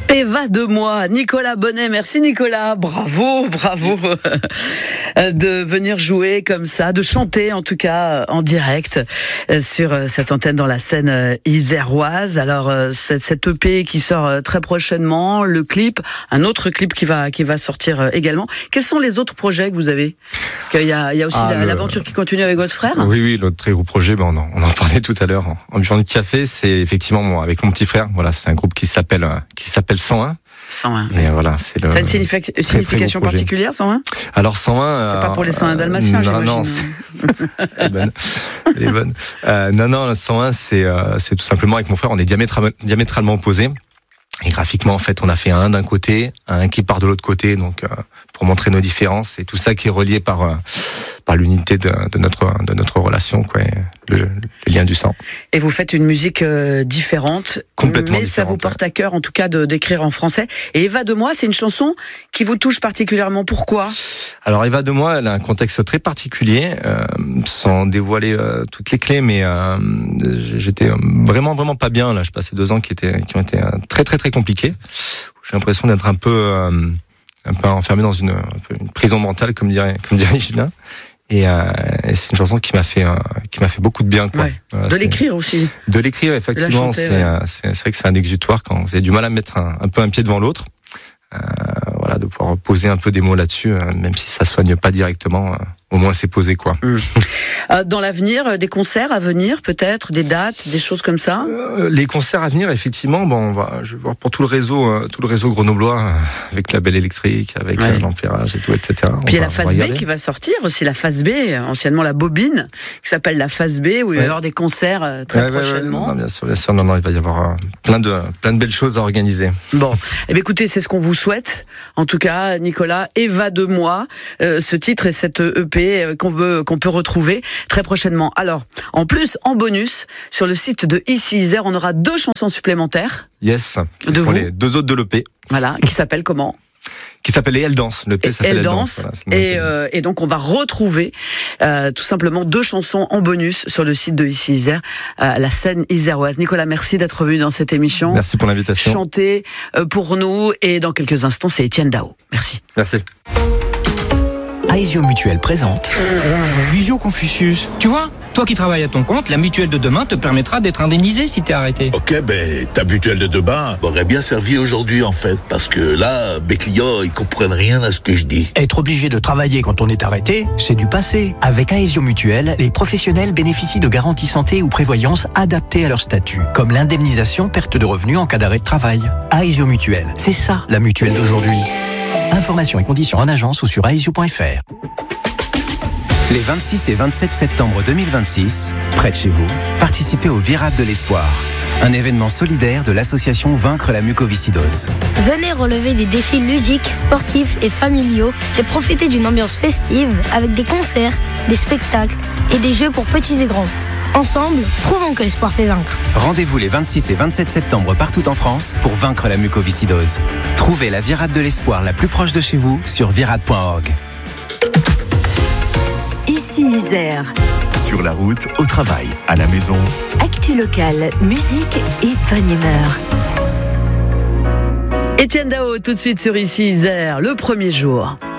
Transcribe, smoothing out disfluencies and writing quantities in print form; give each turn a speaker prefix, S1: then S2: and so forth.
S1: Eva de moi, Nicolas Bonnet. Merci Nicolas, bravo de venir jouer comme ça, de chanter en tout cas en direct sur cette antenne dans la scène iséroise. Alors cette EP qui sort très prochainement, le clip, un autre clip qui va sortir également. Quels sont les autres projets que vous avez? Parce qu'il y a aussi l'aventure qui continue avec votre frère.
S2: Oui, notre très gros projet, on en parlait tout à l'heure en buvant du café, c'est effectivement moi avec mon petit frère. Voilà, c'est un groupe qui s'appelle 101.
S1: 101.
S2: Et voilà, c'est le.
S1: Ça a une signification particulière, 101?
S2: Alors 101.
S1: C'est pas pour les 101 dalmatiens, j'imagine.
S2: Non, elle est bonne. Non, 101, c'est tout simplement avec mon frère, on est diamétralement opposés. Et graphiquement, en fait, on a fait un d'un côté, un qui part de l'autre côté, donc pour montrer nos différences. Et tout ça qui est relié par l'unité de notre relation, quoi, le lien du sang. Et
S1: vous faites une musique différente,
S2: complètement
S1: mais ça vous porte à cœur, en tout cas, d'écrire en français. Et Eva de moi, c'est une chanson qui vous touche particulièrement. Pourquoi? Alors Eva de moi, elle a un contexte très particulier, sans dévoiler toutes les clés, mais j'étais vraiment pas bien. Là, je passais 2 ans qui ont été très très très compliqués. J'ai l'impression d'être un peu enfermé dans une prison mentale, comme dirait Gina. Et c'est une chanson qui m'a fait beaucoup de bien, quoi. Ouais.
S2: Voilà,
S1: de l'écrire aussi.
S2: De l'écrire, effectivement, c'est vrai que c'est un exutoire quand vous avez du mal à mettre un peu un pied devant l'autre. Voilà, de pouvoir poser un peu des mots là-dessus, même si ça soigne pas directement, au moins c'est posé, quoi. Dans l'avenir, des concerts à venir, peut-être, des dates, des choses comme ça. Les concerts à venir, effectivement, je vais voir pour tout le réseau grenoblois, avec la Belle Électrique, avec l'Empérage et tout, etc. Puis il y a la phase B qui va sortir aussi, la phase B, anciennement la Bobine, qui s'appelle la phase B, où il va y avoir des concerts très prochainement. Non, bien sûr, non, il va y avoir plein de belles choses à organiser. Bon, eh bien, écoutez, c'est ce qu'on vous souhaite. En tout cas, Nicolas, Eva de moi, ce titre et cette EP qu'on peut retrouver très prochainement. Alors, en plus, en bonus, sur le site de Ici Isère, on aura 2 chansons supplémentaires. Yes, qui sont les 2 autres de l'EP. Voilà, qui s'appellent comment? Qui s'appelle Et Elle Danse. L'EP s'appelle Elle Danse. Voilà, et donc, on va retrouver tout simplement 2 chansons en bonus sur le site de Ici Isère, la scène iséroise. Nicolas, merci d'être venu dans cette émission. Merci pour l'invitation. Chanter pour nous. Et dans quelques instants, c'est Étienne Dao. Merci. Merci.
S3: Aesio Mutuelle présente Visio Confucius. Tu vois, toi qui travailles à ton compte, la mutuelle de demain te permettra d'être indemnisé si t'es arrêté.
S4: Ok, ta mutuelle de demain m'aurait bien servi aujourd'hui en fait, parce que là, mes clients, ils comprennent rien à ce que je dis.
S3: Être obligé de travailler quand on est arrêté, c'est du passé. Avec Aesio Mutuelle, les professionnels bénéficient de garanties santé ou prévoyance adaptées à leur statut, comme l'indemnisation perte de revenus en cas d'arrêt de travail. Aesio Mutuelle, c'est ça la mutuelle d'aujourd'hui. Informations et conditions en agence ou sur aesio.fr. Les 26 et 27 septembre 2026, près de chez vous, participez au Virade de l'Espoir, un événement solidaire de l'association Vaincre la mucoviscidose.
S5: Venez relever des défis ludiques, sportifs et familiaux et profiter d'une ambiance festive avec des concerts, des spectacles et des jeux pour petits et grands. Ensemble, prouvons que l'espoir fait vaincre.
S3: Rendez-vous les 26 et 27 septembre partout en France pour vaincre la mucoviscidose. Trouvez la Virade de l'Espoir la plus proche de chez vous sur virade.org.
S6: Ici Isère.
S7: Sur la route, au travail, à la maison.
S6: Actu locale, musique et bonne humeur.
S1: Étienne Dao, tout de suite sur Ici Isère, le premier jour.